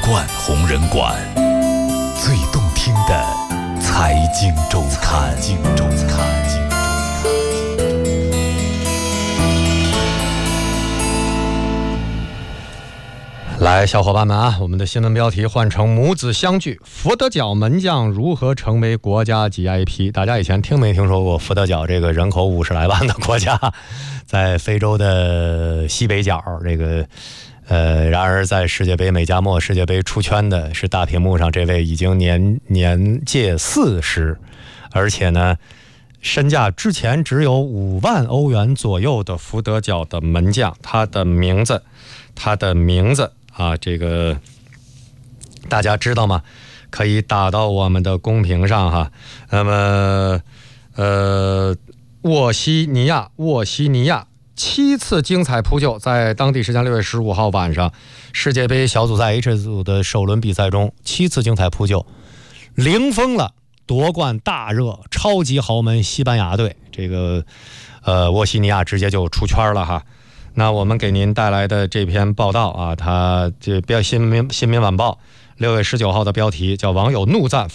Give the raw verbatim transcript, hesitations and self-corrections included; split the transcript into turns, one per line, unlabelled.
冠红人馆，最动听的财经周刊。经周刊。
来，小伙伴们啊，我们的新闻标题换成母子相聚，福德角门将如何成为国家级 I P？ 大家以前听没听说过福德角这个人口五十来万的国家，在非洲的西北角这个。呃，然而在世界杯美加墨世界杯出圈的是大屏幕上这位已经年年届四十，而且呢身价之前只有五万欧元左右的福德角的门将，他的名字他的名字啊，这个大家知道吗？可以打到我们的公屏上哈。那么呃沃西尼亚沃西尼亚七次精彩扑救，在当地时间六月十五号晚上世界杯小组赛 H 组的首轮比赛中，七次精彩扑救，零封了夺冠大热超级豪门西班牙队。这个呃沃西尼亚直接就出圈了哈。那我们给您带来的这篇报道啊，它这标新民新民晚报六月十九号的标题叫网友怒赞